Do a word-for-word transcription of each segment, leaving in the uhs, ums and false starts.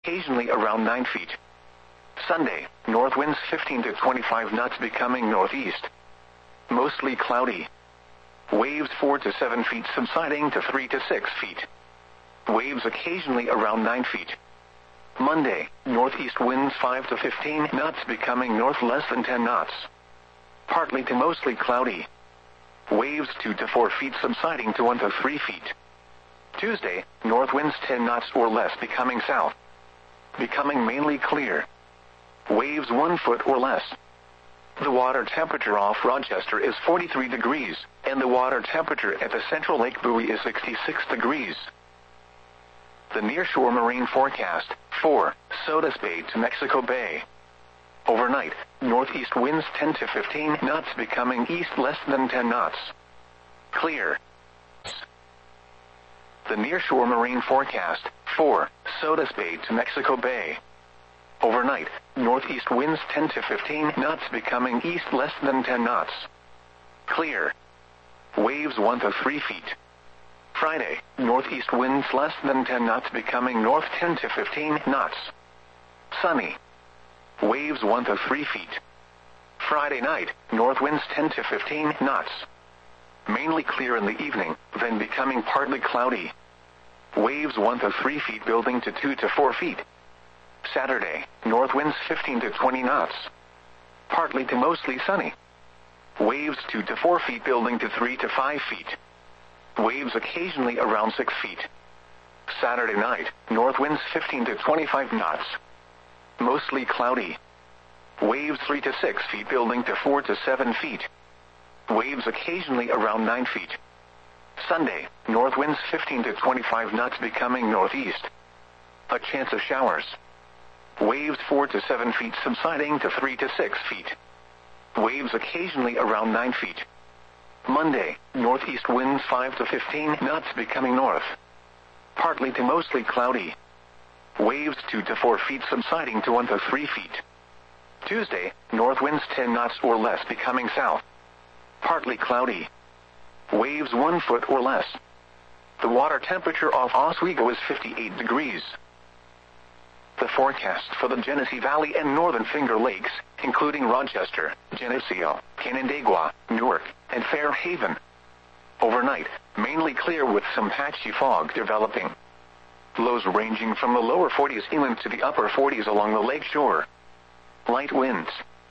occasionally around nine feet. Sunday, north winds fifteen to twenty-five knots becoming northeast. Mostly cloudy. Waves four to seven feet subsiding to three to six feet. Waves occasionally around nine feet. Monday, northeast winds five to fifteen knots becoming north less than ten knots. Partly to mostly cloudy. Waves two to four feet subsiding to one to three feet. Tuesday, north winds ten knots or less becoming south. Becoming mainly clear. Waves one foot or less. The water temperature off Rochester is forty-three degrees, and the water temperature at the central lake buoy is sixty-six degrees. The nearshore marine forecast, for Sodus Bay to Mexico Bay. Overnight, northeast winds ten to fifteen knots becoming east less than ten knots. Clear. The nearshore marine forecast, for Sodus Bay to Mexico Bay. Overnight, northeast winds ten to fifteen knots becoming east less than ten knots. Clear. Waves one to three feet. Friday, northeast winds less than ten knots becoming north ten to fifteen knots. Sunny. Waves one to three feet. Friday night, north winds ten to fifteen knots. Mainly clear in the evening, then becoming partly cloudy. Waves one to three feet building to two to four feet. Saturday, north winds fifteen to twenty knots. Partly to mostly sunny. Waves two to four feet building to three to five feet. Waves occasionally around six feet. Saturday night, north winds fifteen to twenty-five knots. Mostly cloudy. Waves three to six feet building to four to seven feet. Waves occasionally around nine feet. Sunday, north winds fifteen to twenty-five knots becoming northeast. A chance of showers. Waves four to seven feet subsiding to three to six feet. Waves occasionally around nine feet. Monday, northeast winds five to fifteen knots becoming north. Partly to mostly cloudy. Waves two to four feet subsiding to one to three feet. Tuesday, north winds ten knots or less becoming south. Partly cloudy. Waves one foot or less. The water temperature off Oswego is fifty-eight degrees. The forecast for the Genesee Valley and Northern Finger Lakes, including Rochester, Geneseo, Canandaigua, Newark, and Fairhaven. Overnight, mainly clear with some patchy fog developing. Lows ranging from the lower forties inland to the upper forties along the lake shore. Light winds.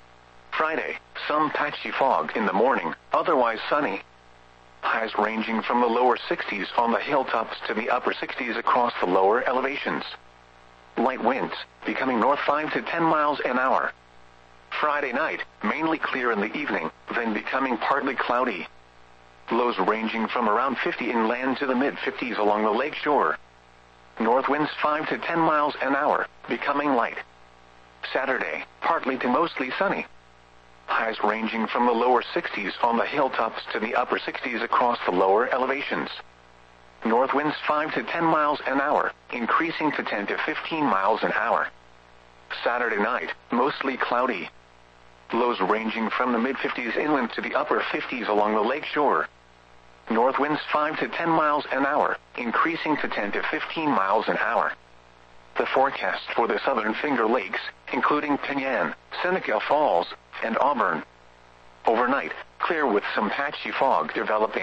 Friday, some patchy fog in the morning, otherwise sunny. Highs ranging from the lower sixties on the hilltops to the upper sixties across the lower elevations. Light winds, becoming north five to ten miles an hour. Friday night, mainly clear in the evening, then becoming partly cloudy. Lows ranging from around fifty inland to the mid-fifties along the lake shore. North winds five to ten miles an hour, becoming light. Saturday, partly to mostly sunny. Highs ranging from the lower sixties on the hilltops to the upper sixties across the lower elevations. North winds five to ten miles an hour, increasing to ten to fifteen miles an hour. Saturday night, mostly cloudy. Lows ranging from the mid-fifties inland to the upper fifties along the lake shore. North winds five to ten miles an hour, increasing to ten to fifteen miles an hour. The forecast for the Southern Finger Lakes, including Penyan, Seneca Falls, and Auburn. Overnight, clear with some patchy fog developing.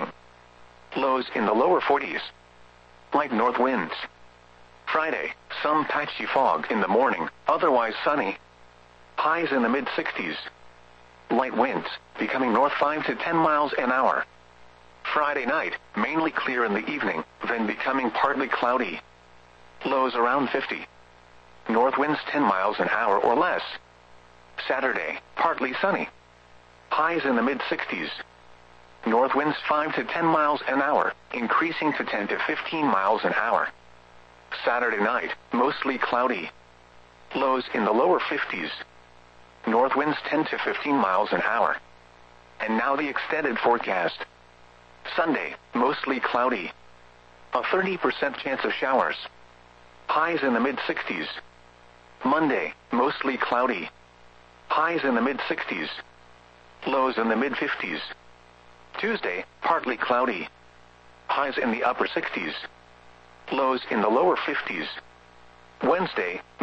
Lows in the lower forties. Light north winds. Friday, some patchy fog in the morning, otherwise sunny. Highs in the mid-sixties. Light winds, becoming north five to ten miles an hour. Friday night, mainly clear in the evening, then becoming partly cloudy. Lows around fifty. North winds ten miles an hour or less. Saturday, partly sunny. Highs in the mid-sixties. North winds five to ten miles an hour, increasing to ten to fifteen miles an hour. Saturday night, mostly cloudy. Lows in the lower fifties. North winds ten to fifteen miles an hour. And now the extended forecast. Sunday, mostly cloudy. A thirty percent chance of showers. Highs in the mid-sixties. Monday, mostly cloudy. Highs in the mid-sixties. Lows in the mid-fifties. Tuesday, partly cloudy. Highs in the upper sixties. Lows in the lower fifties. Wednesday,